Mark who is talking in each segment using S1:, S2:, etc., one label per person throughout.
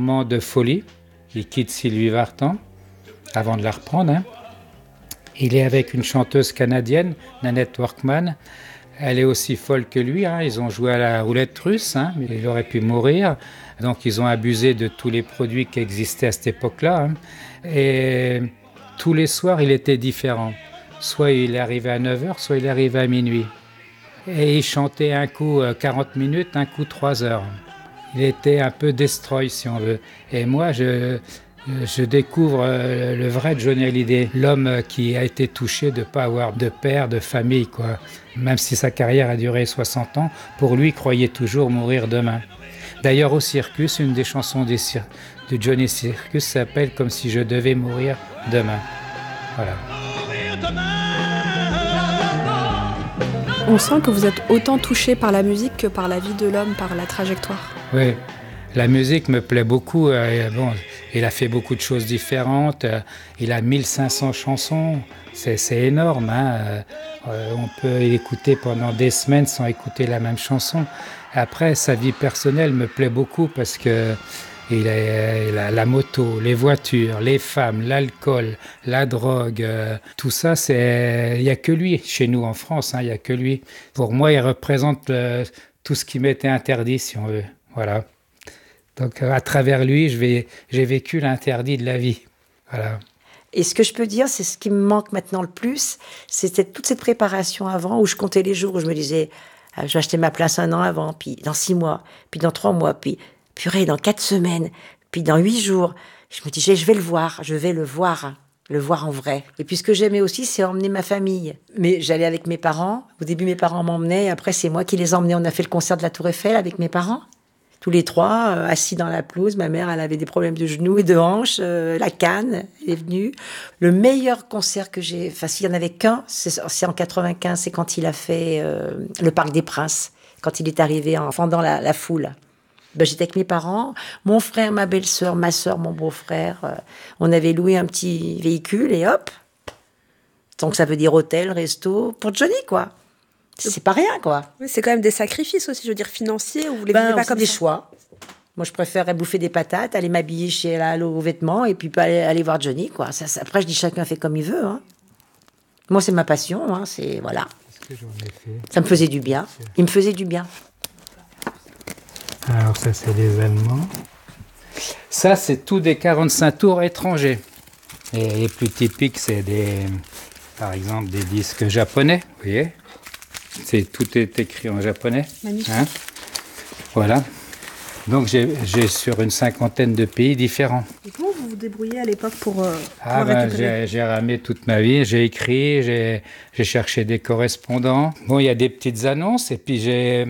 S1: moment de folie. Il quitte Sylvie Vartan avant de la reprendre. Hein. Il est avec une chanteuse canadienne, Nanette Workman. Elle est aussi folle que lui. Hein. Ils ont joué à la roulette russe, hein, mais il aurait pu mourir. Donc ils ont abusé de tous les produits qui existaient à cette époque-là. Hein. Et tous les soirs, il était différent. Soit il arrivait à 9h, soit il arrivait à minuit. Et il chantait un coup 40 minutes, un coup 3 heures. Il était un peu destroy, si on veut. Et moi, je découvre le vrai Johnny Hallyday, l'homme qui a été touché de ne pas avoir de père, de famille, quoi. Même si sa carrière a duré 60 ans, pour lui, il croyait toujours mourir demain. D'ailleurs, au Circus, une des chansons de Johnny Circus s'appelle « Comme si je devais mourir demain ». Voilà.
S2: On sent que vous êtes autant touché par la musique que par la vie de l'homme, par la trajectoire.
S1: Oui, la musique me plaît beaucoup. Bon, il a fait beaucoup de choses différentes. Il a 1500 chansons. C'est énorme. Hein. On peut écouter pendant des semaines sans écouter la même chanson. Après, sa vie personnelle me plaît beaucoup parce que il a la moto, les voitures, les femmes, l'alcool, la drogue, tout ça, il n'y a que lui chez nous en France, hein, il n'y a que lui. Pour moi, il représente tout ce qui m'était interdit, si on veut. Voilà. Donc, à travers lui, j'ai vécu l'interdit de la vie. Voilà.
S3: Et ce que je peux dire, c'est ce qui me manque maintenant le plus, c'était toute cette préparation avant, où je comptais les jours, où je me disais, je vais acheter ma place 1 an avant, puis dans 6 mois, puis dans 3 mois, puis purée, dans 4 semaines, puis dans 8 jours. Je me disais, je vais le voir en vrai. Et puis ce que j'aimais aussi, c'est emmener ma famille. Mais j'allais avec mes parents. Au début, mes parents m'emmenaient. Après, c'est moi qui les emmenais. On a fait le concert de la Tour Eiffel avec mes parents. Tous les 3, assis dans la pelouse. Ma mère, elle avait des problèmes de genoux et de hanches. La canne, elle est venue. Le meilleur concert que j'ai... Enfin, s'il n'y en avait qu'un, c'est en 95. C'est quand il a fait le Parc des Princes. Quand il est arrivé en fendant la foule. J'étais avec mes parents, mon frère, ma belle-sœur, ma sœur, mon beau-frère. On avait loué un petit véhicule et hop. Donc ça veut dire hôtel, resto, pour Johnny, quoi. C'est pas rien, quoi.
S2: Oui, c'est quand même des sacrifices aussi, je veux dire, financiers, ou vous les vivez pas comme
S3: des
S2: ça.
S3: Choix. Moi, je préférerais bouffer des patates, aller m'habiller chez la Halo aux vêtements et puis aller voir Johnny, quoi. Après, je dis chacun fait comme il veut. Hein. Moi, c'est ma passion, hein, c'est... Voilà. Ça me faisait du bien. Il me faisait du bien.
S1: Alors ça, c'est les Allemands. Ça, c'est tous des 45 tours étrangers. Et les plus typiques, c'est par exemple, des disques japonais. Vous voyez, tout est écrit en japonais.
S2: Magnifique.
S1: Hein, voilà. Donc, j'ai sur une 50aine de pays différents.
S2: Et comment vous vous débrouillez à l'époque pour
S1: récupérer ? J'ai ramé toute ma vie. J'ai écrit, j'ai cherché des correspondants. Bon, il y a des petites annonces. Et puis,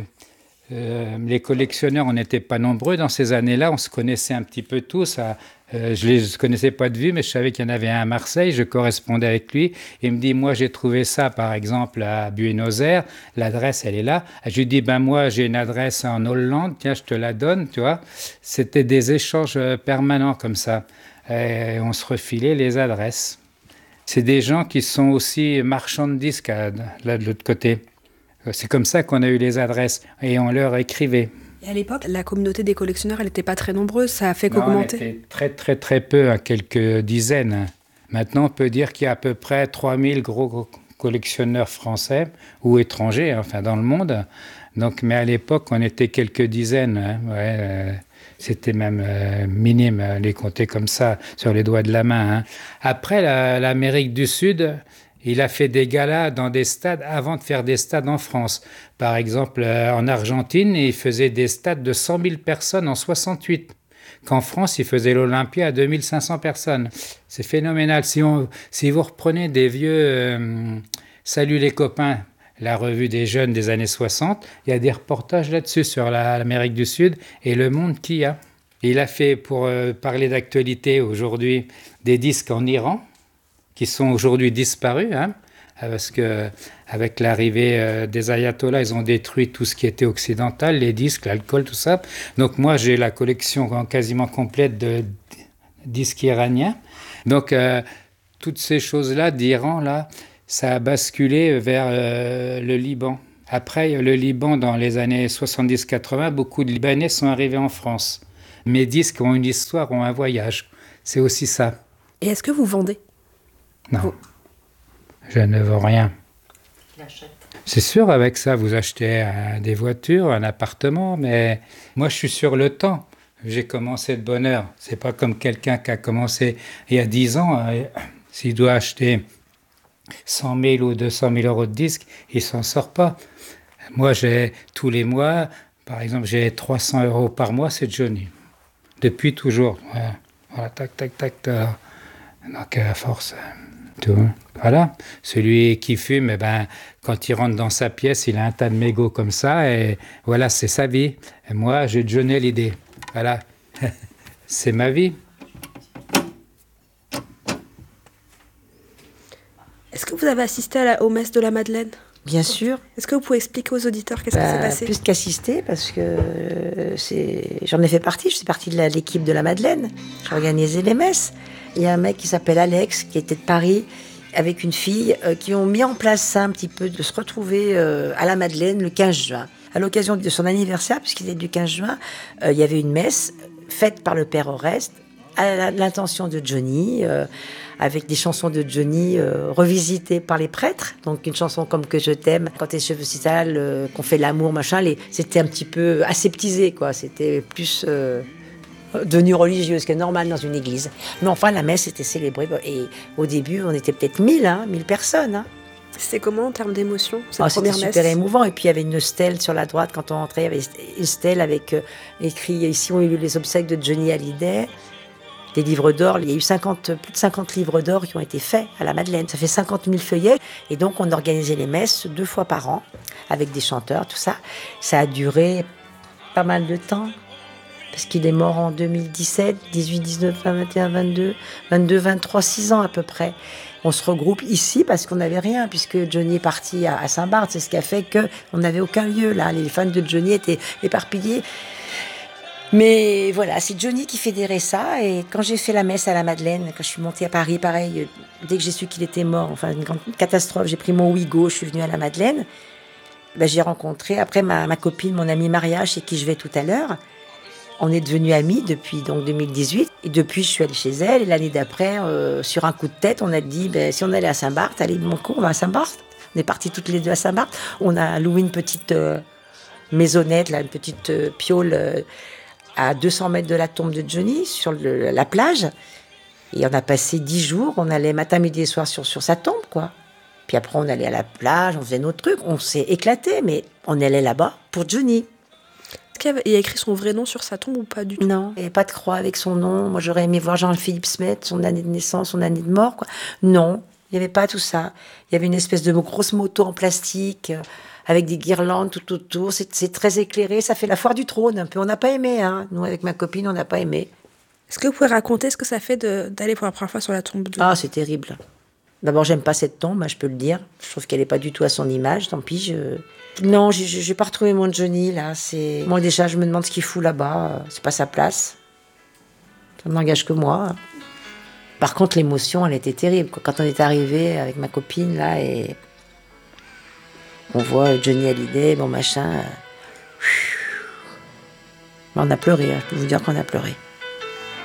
S1: les collectionneurs, on n'était pas nombreux dans ces années-là, on se connaissait un petit peu tous. Je ne les connaissais pas de vue, mais je savais qu'il y en avait un à Marseille, je correspondais avec lui. Il me dit, moi j'ai trouvé ça par exemple à Buenos Aires, l'adresse elle est là. Je lui dis, moi j'ai une adresse en Hollande, tiens je te la donne, tu vois. C'était des échanges permanents comme ça. Et on se refilait les adresses. C'est des gens qui sont aussi marchands de disques là de l'autre côté. C'est comme ça qu'on a eu les adresses et on leur écrivait.
S2: Et à l'époque, la communauté des collectionneurs, elle n'était pas très nombreuse, ça a fait qu'augmenter.
S1: On était très très très peu, à quelques dizaines. Maintenant, on peut dire qu'il y a à peu près 3000 gros collectionneurs français ou étrangers, enfin dans le monde. Donc, mais à l'époque, on était quelques dizaines. Hein, c'était même minime, les compter comme ça, sur les doigts de la main. Hein. Après, l'Amérique du Sud... Il a fait des galas dans des stades avant de faire des stades en France. Par exemple, en Argentine, il faisait des stades de 100 000 personnes en 68. Qu'en France, il faisait l'Olympia à 2500 personnes. C'est phénoménal. Si vous reprenez des vieux Salut les copains, la revue des jeunes des années 60, il y a des reportages là-dessus sur l'Amérique du Sud et le monde qu'il y a. Il a fait, pour parler d'actualité aujourd'hui, des disques en Iran, qui sont aujourd'hui disparus, hein, parce qu'avec l'arrivée des ayatollahs, ils ont détruit tout ce qui était occidental, les disques, l'alcool, tout ça. Donc moi, j'ai la collection quasiment complète de disques iraniens. Donc toutes ces choses-là d'Iran, là, ça a basculé vers le Liban. Après, le Liban, dans les années 70-80, beaucoup de Libanais sont arrivés en France. Mes disques ont une histoire, ont un voyage. C'est aussi ça.
S2: Et est-ce que vous vendez?
S1: Non, je ne vends rien. C'est sûr, avec ça, vous achetez des voitures, un appartement, mais moi, je suis sur le temps. J'ai commencé de bonne heure. C'est pas comme quelqu'un qui a commencé il y a 10 ans. S'il doit acheter 100 000 ou 200 000 euros de disques, il s'en sort pas. Moi, j'ai tous les mois, par exemple, j'ai 300 euros par mois, c'est Johnny. Depuis toujours. Voilà, tac, tac, tac. Donc, à force, tout. Voilà. Celui qui fume, eh ben, quand il rentre dans sa pièce, il a un tas de mégots comme ça, et voilà, c'est sa vie. Et moi, j'ai Johnny l'idée. Voilà. C'est ma vie.
S2: Est-ce que vous avez assisté aux messes de la Madeleine?
S3: Bien sûr.
S2: Est-ce que vous pouvez expliquer aux auditeurs qu'est-ce qui s'est passé?
S3: Plus qu'assister, parce que j'en ai fait partie. Je suis partie de l'équipe de la Madeleine. J'ai organisé les messes. Il y a un mec qui s'appelle Alex, qui était de Paris, avec une fille, qui ont mis en place ça un petit peu, de se retrouver à la Madeleine le 15 juin. À l'occasion de son anniversaire, puisqu'il était du 15 juin, il y avait une messe faite par le Père Oreste, à l'intention de Johnny, avec des chansons de Johnny revisitées par les prêtres. Donc une chanson comme Que je t'aime, Quand tes cheveux si sales, Qu'on fait l'amour, machin. C'était un petit peu aseptisé, quoi. C'était plus devenu religieux, ce qui est normal dans une église. Mais enfin, la messe était célébrée. Et au début, on était peut-être 1000 personnes. Hein.
S2: C'était comment en termes d'émotion, cette
S3: C'était
S2: première
S3: super
S2: messe?
S3: émouvant. Et puis il y avait une stèle sur la droite quand on rentrait. Il y avait une stèle avec écrit « Ici ont eu lieu les obsèques de Johnny Hallyday ». Des livres d'or, il y a eu plus de 50 livres d'or qui ont été faits à la Madeleine. Ça fait 50 000 feuillets. Et donc on organisait les messes 2 fois par an avec des chanteurs, tout ça. Ça a duré pas mal de temps. Parce qu'il est mort en 2017, 18, 19, 20, 21, 22, 23, 6 ans à peu près. On se regroupe ici parce qu'on n'avait rien, puisque Johnny est parti à Saint-Barth. C'est ce qui a fait qu'on n'avait aucun lieu là. Les fans de Johnny étaient éparpillés. Mais voilà, c'est Johnny qui fédérait ça. Et quand j'ai fait la messe à la Madeleine, quand je suis montée à Paris, pareil, dès que j'ai su qu'il était mort, enfin une grande catastrophe, j'ai pris mon Ouigo, je suis venue à la Madeleine. Ben, j'ai rencontré après ma copine, mon amie Maria, chez qui je vais tout à l'heure. On est devenus amis depuis donc 2018. Et depuis, je suis allée chez elle. Et l'année d'après, sur un coup de tête, on a dit, si on allait à Saint-Barth, allez, mon coup, on va à Saint-Barth. On est partis toutes les deux à Saint-Barth. On a loué une petite maisonnette, là, une petite piole à 200 mètres de la tombe de Johnny, sur la plage. Et on a passé 10 jours. On allait matin, midi et soir sur sa tombe, quoi. Puis après, on allait à la plage, on faisait nos trucs. On s'est éclatés, mais on allait là-bas pour Johnny.
S2: Est-ce qu'il a écrit son vrai nom sur sa tombe ou pas du tout?
S3: Non, il n'y avait pas de croix avec son nom. Moi, j'aurais aimé voir Jean-Philippe Smet, son année de naissance, son année de mort, quoi. Non, il n'y avait pas tout ça. Il y avait une espèce de grosse moto en plastique, avec des guirlandes tout autour. C'est très éclairé. Ça fait la foire du trône, un peu. On n'a pas aimé, hein. Nous, avec ma copine, on n'a pas aimé.
S2: Est-ce que vous pouvez raconter ce que ça fait d'aller pour la première fois sur la tombe de...
S3: Ah, c'est terrible. D'abord, j'aime pas cette tombe, je peux le dire. Je trouve qu'elle n'est pas du tout à son image. Tant pis, Non, j'ai pas retrouvé mon Johnny, là. Moi, déjà, je me demande ce qu'il fout là-bas. C'est pas sa place. Ça n'engage que moi. Par contre, l'émotion, elle était terrible, quoi. Quand on est arrivé avec ma copine, là, et on voit Johnny Hallyday, bon machin. On a pleuré, hein. Je peux vous dire qu'on a pleuré.